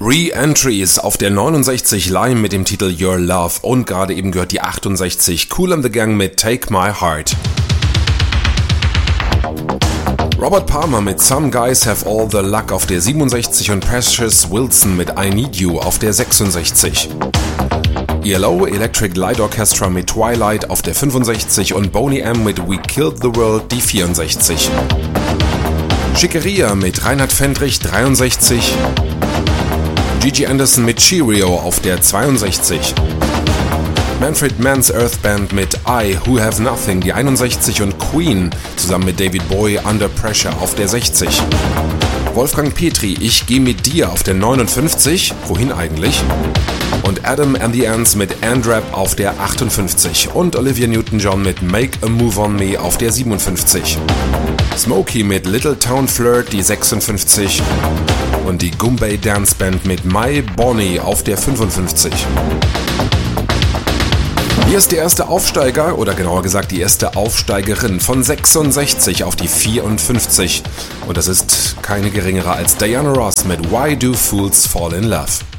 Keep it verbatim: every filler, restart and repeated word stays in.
Re-Entries auf der neunundsechzig Lime mit dem Titel Your Love und gerade eben gehört die achtundsechzig Kool and the Gang mit Take My Heart. Robert Palmer mit Some Guys Have All the Luck auf der siebenundsechzig und Precious Wilson mit I Need You auf der sechsundsechzig. E L O Electric Light Orchestra mit Twilight auf der fünfundsechzig und Boney M mit We Killed the World die vierundsechzig. Schickeria mit Reinhard Fendrich dreiundsechzig. Gigi Anderson mit Cheerio auf der zweiundsechzig. Manfred Mann's Earth Band mit I Who Have Nothing die einundsechzig und Queen zusammen mit David Bowie Under Pressure auf der sechzig. Wolfgang Petri Ich geh mit dir auf der neunundfünfzig, wohin eigentlich? Und Adam and the Ants mit Andrap auf der achtundfünfzig und Olivia Newton-John mit Make a Move on Me auf der siebenundfünfzig. Smokey mit Little Town Flirt die sechsundfünfzig und die Goombay Dance Band mit My Bonnie auf der fünfundfünfzig. Hier ist der erste Aufsteiger, oder genauer gesagt die erste Aufsteigerin von sechsundsechzig auf die vierundfünfzig. Und das ist keine geringere als Diana Ross mit Why Do Fools Fall in Love.